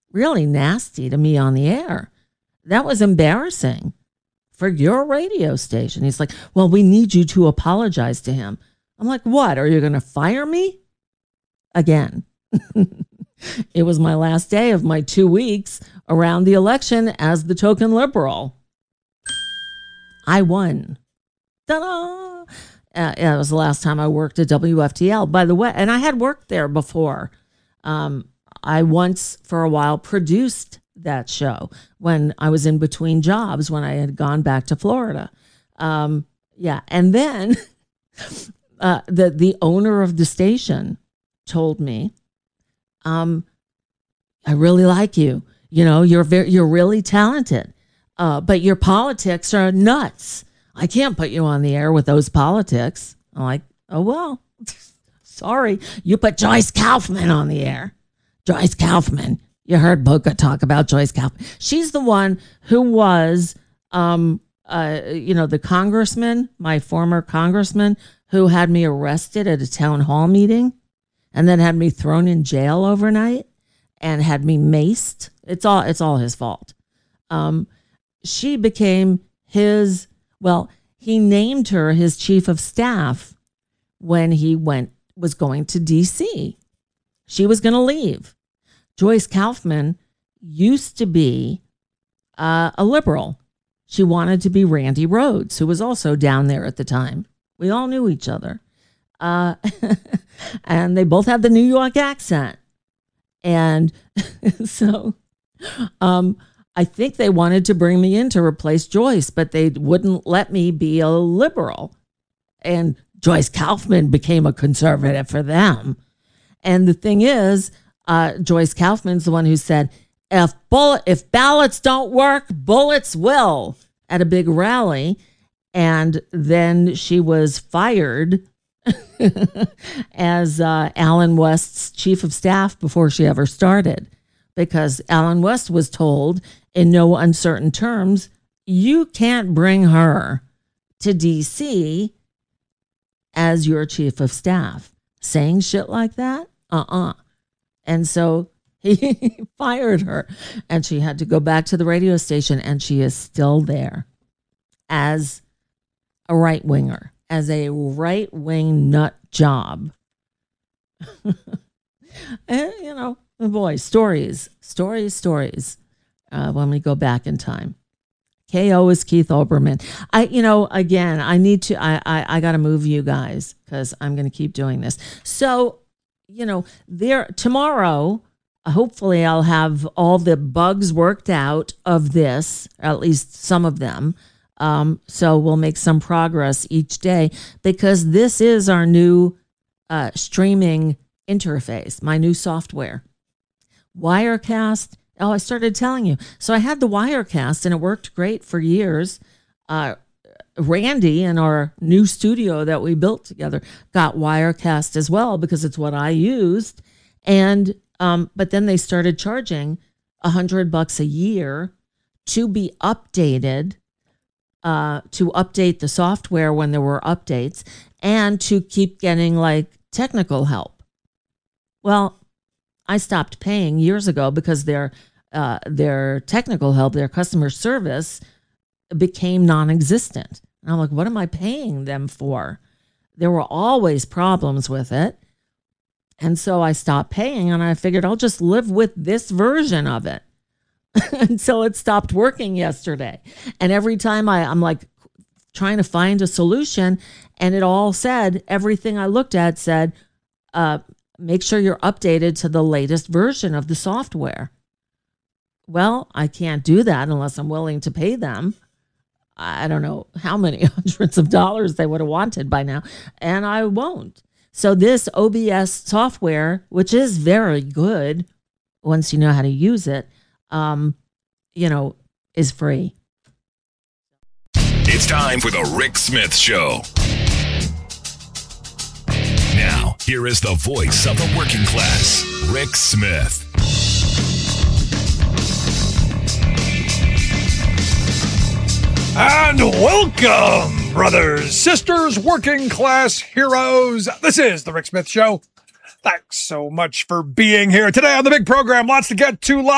really nasty to me on the air. That was embarrassing for your radio station. He's like, well, we need you to apologize to him. I'm like, what? Are you going to fire me? Again. It was my last day of my 2 weeks around the election as the token liberal. I won. Ta-da! It was the last time I worked at WFTL, by the way, and I had worked there before. I once, for a while, produced that show when I was in between jobs, when I had gone back to Florida. And then the owner of the station told me, I really like you. You know, you're really talented, but your politics are nuts. I can't put you on the air with those politics. I'm like, oh, well, sorry. You put Joyce Kaufman on the air. Joyce Kaufman. You heard Boca talk about Joyce Kaufman. She's the one who was, the congressman, my former congressman, who had me arrested at a town hall meeting and then had me thrown in jail overnight and had me maced. It's all his fault. She became he named her his chief of staff when he was going to DC. She was going to leave. Joyce Kaufman used to be a liberal. She wanted to be Randy Rhoads, who was also down there at the time. We all knew each other. And they both had the New York accent. And so I think they wanted to bring me in to replace Joyce, but they wouldn't let me be a liberal. And Joyce Kaufman became a conservative for them. And the thing is, Joyce Kaufman's the one who said, if ballots don't work, bullets will, at a big rally. And then she was fired as Alan West's chief of staff before she ever started, because Alan West was told in no uncertain terms, you can't bring her to DC as your chief of staff. Saying shit like that? And so he fired her, and she had to go back to the radio station, and she is still there as a right-winger, as a right-wing nut job. And, boy, stories. When we go back in time. KO is Keith Olbermann. I got to move you guys because I'm going to keep doing this. So, tomorrow, hopefully I'll have all the bugs worked out of this, at least some of them. So we'll make some progress each day, because this is our new streaming interface, my new software. Wirecast. Oh, I started telling you. So I had the Wirecast, and it worked great for years. Randy, in our new studio that we built together, got Wirecast as well, because it's what I used. And but then they started charging $100 a year to be updated, to update the software when there were updates, and to keep getting technical help. Well, I stopped paying years ago because their technical help, their customer service, became non-existent. And I'm like, what am I paying them for? There were always problems with it. And so I stopped paying, and I figured I'll just live with this version of it until it stopped working yesterday. And every time I'm trying to find a solution, and it all said, everything I looked at said, make sure you're updated to the latest version of the software. Well, I can't do that unless I'm willing to pay them. I don't know how many hundreds of dollars they would have wanted by now, and I won't. So this OBS software, which is very good once you know how to use it, is free. It's time for the Rick Smith Show. Now, here is the voice of the working class, Rick Smith. And welcome, brothers, sisters, working class heroes. This is the Rick Smith Show. Thanks so much for being here today on the big program. Lots to get to.